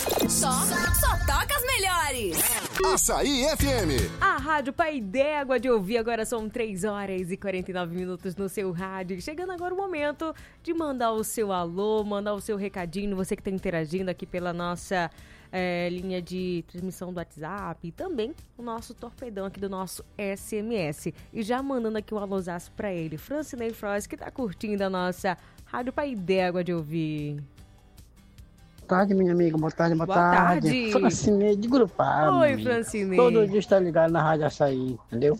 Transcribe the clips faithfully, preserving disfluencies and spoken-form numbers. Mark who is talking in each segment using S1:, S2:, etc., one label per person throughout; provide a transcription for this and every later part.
S1: Só, só toca as melhores.
S2: Açaí F M.
S3: A Rádio Pai d'Égua de ouvir. Agora são três horas e quarenta e nove minutos no seu rádio. Chegando agora o momento de mandar o seu alô, mandar o seu recadinho. Você que está interagindo aqui pela nossa é, linha de transmissão do WhatsApp. E também o nosso torpedão aqui do nosso S M S. E já mandando aqui um alôzaço para ele, Francinei Frost, que está curtindo a nossa Rádio Pai d'Égua de ouvir.
S4: Boa tarde, minha amiga. Boa tarde, boa,
S3: boa tarde.
S4: tarde. Francinei de Grupado.
S3: Oi, Francinei.
S4: Todo dia está ligado na Rádio Açaí, entendeu?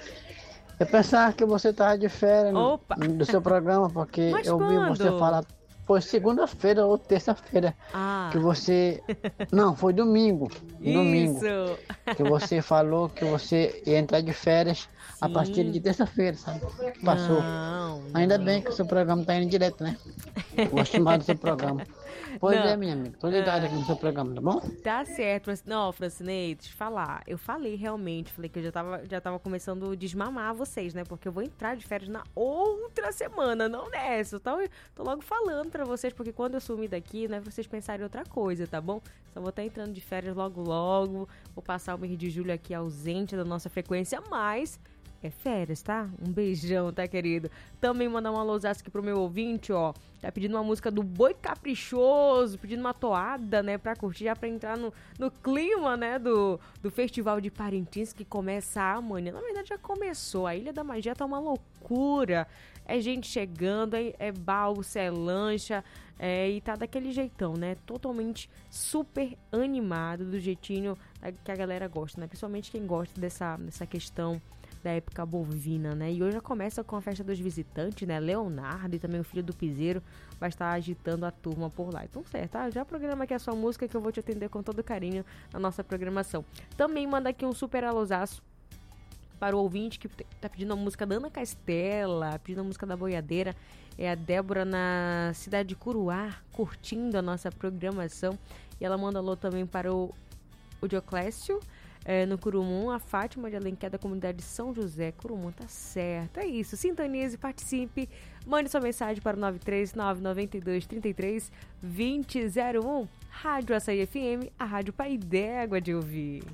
S4: Eu pensava que você estava de férias no, do seu programa, porque
S3: Mas
S4: eu
S3: quando?
S4: vi você falar. Foi segunda-feira ou terça-feira
S3: ah.
S4: que você... Não, foi domingo. Domingo.
S3: Isso.
S4: Que você falou que você ia entrar de férias Sim. a partir de terça-feira, sabe? Passou.
S3: Não, não.
S4: Ainda bem que o seu programa tá indo direto, né? Gosto mais do seu programa. Pois não. é, minha amiga. Tô ligado aqui no seu programa, tá bom?
S3: Tá certo. Não, Francinei, deixa eu falar. Eu falei realmente, falei que eu já tava, já tava começando a desmamar vocês, né? Porque eu vou entrar de férias na outra semana, não nessa. Eu tô, tô logo falando pra vocês, porque quando eu sumir daqui, né, vocês pensarem outra coisa, tá bom? Só vou estar entrando de férias logo logo. Vou passar o mês de julho aqui ausente da nossa frequência, mas... é férias, tá? Um beijão, tá, querido? Também mandar uma lousaça aqui pro meu ouvinte, ó. Tá pedindo uma música do Boi Caprichoso, pedindo uma toada, né? Pra curtir, já pra entrar no, no clima, né? Do, do Festival de Parintins, que começa amanhã. Na verdade, já começou. A Ilha da Magia tá uma loucura. É gente chegando, é, é balsa, é lancha, é, e tá daquele jeitão, né? Totalmente super animado, do jeitinho que a galera gosta, né? Principalmente quem gosta dessa, dessa questão da época bovina, né? E hoje já começa com a festa dos visitantes, né? Leonardo e também o filho do piseiro vai estar agitando a turma por lá. Então, certo, tá? Já programa aqui a sua música que eu vou te atender com todo carinho na nossa programação. Também manda aqui um super alôzaço para o ouvinte que tá pedindo a música da Ana Castela, pedindo a música da Boiadeira. É a Débora na cidade de Curuá, curtindo a nossa programação. E ela manda alô também para o, o Dioclésio, É, no Curumum, a Fátima de Alenquer da comunidade de São José. Curumum, tá certo. É isso. Sintonize, participe. Mande sua mensagem para o nove três nove nove dois três três dois zero zero um. Rádio Açaí F M, a Rádio Pai d'Égua de ouvir.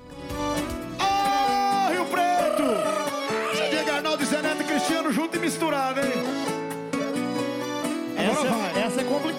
S5: Ô, Rio Preto! Diego Arnaldo, Zé Neto e Cristiano junto e misturado, hein?
S6: Essa, essa é complicada.